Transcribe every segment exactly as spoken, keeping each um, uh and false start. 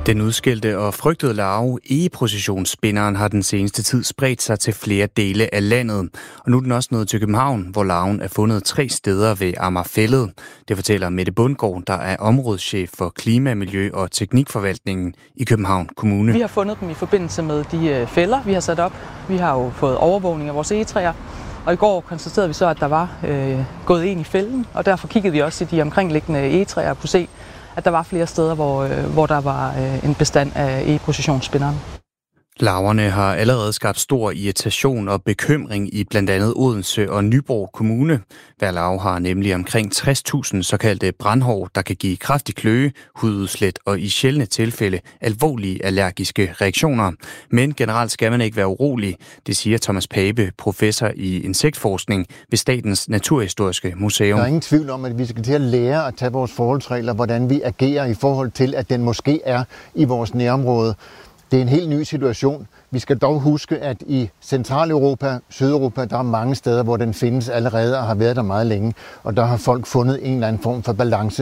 Den udskældte og frygtede larve, egeprocessionsspinderen, har den seneste tid spredt sig til flere dele af landet. Og nu er den også nået til København, hvor larven er fundet tre steder ved Amagerfælled. Det fortæller Mette Bundgaard, der er områdeschef for klima, miljø og teknikforvaltningen i København Kommune. Vi har fundet dem i forbindelse med de fælder, vi har sat op. Vi har jo fået overvågning af vores egetræer. Og i går konstaterede vi så, at der var øh, gået en i fælden, og derfor kiggede vi også i de omkringliggende egetræer og kunne se, at der var flere steder, hvor, øh, hvor der var øh, en bestand af egeprocessionsspinderen. Larverne har allerede skabt stor irritation og bekymring i blandt andet Odense og Nyborg Kommune. Hver larve har nemlig omkring tres tusind såkaldte brandhår, der kan give kraftig kløe, hududslæt og i sjældne tilfælde alvorlige allergiske reaktioner. Men generelt skal man ikke være urolig, det siger Thomas Pape, professor i insektforskning ved Statens Naturhistoriske Museum. Der er ingen tvivl om, at vi skal til at lære at tage vores forholdsregler, hvordan vi agerer i forhold til, at den måske er i vores nærområde. Det er en helt ny situation. Vi skal dog huske, at i Centraleuropa, Sydeuropa, der er mange steder, hvor den findes allerede og har været der meget længe. Og der har folk fundet en eller anden form for balance.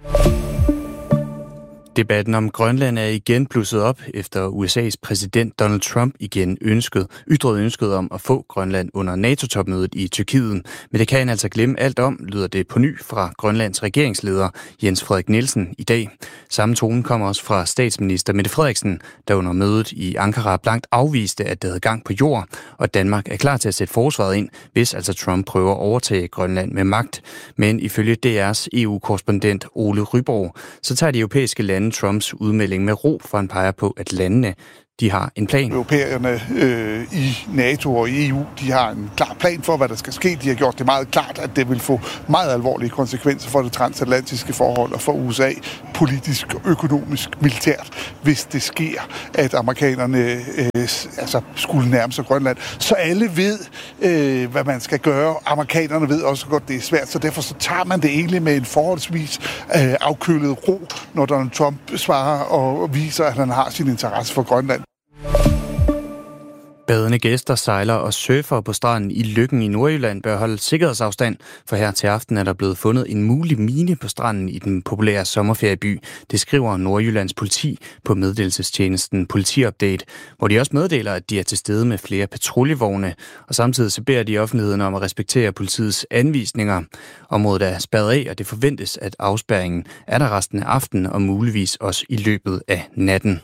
Debatten om Grønland er igen blusset op, efter U S A's præsident Donald Trump igen ønskede, ytrede ønsket om at få Grønland under NATO-topmødet i Tyrkiet. Men det kan han altså glemme alt om, lyder det på ny fra Grønlands regeringsleder Jens Frederik Nielsen i dag. Samme tone kom også fra statsminister Mette Frederiksen, der under mødet i Ankara blankt afviste, at det havde gang på jord, og Danmark er klar til at sætte forsvaret ind, hvis altså Trump prøver at overtage Grønland med magt. Men ifølge D R's E U-korrespondent Ole Ryborg, så tager de europæiske lande Trumps udmelding med ro, for han peger på, at landene de har en plan. Europæerne øh, i NATO og i E U, de har en klar plan for, hvad der skal ske. De har gjort det meget klart, at det vil få meget alvorlige konsekvenser for det transatlantiske forhold og for U S A, politisk, økonomisk, militært, hvis det sker, at amerikanerne øh, altså skulle nærme sig Grønland. Så alle ved, øh, hvad man skal gøre. Amerikanerne ved også godt, det er svært, så derfor så tager man det egentlig med en forholdsvis øh, afkølet ro, når Donald Trump svarer og viser, at han har sin interesse for Grønland. Badende gæster, sejler og surfer på stranden i Løkken i Nordjylland bør holde sikkerhedsafstand, for her til aften er der blevet fundet en mulig mine på stranden i den populære sommerferieby. Det skriver Nordjyllands politi på meddelelsestjenesten Politiupdate, hvor de også meddeler, at de er til stede med flere patruljevogne, og samtidig så beder de offentligheden om at respektere politiets anvisninger. Området er spærret af, og det forventes, at afspærringen er der resten af aftenen og muligvis også i løbet af natten.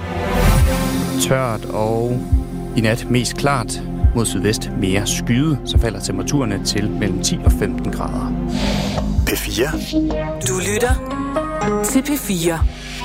Tørt og i nat mest klart, mod sydvest mere skyet, så falder temperaturerne til mellem ti og femten grader. P fire. Du lytter til P fire.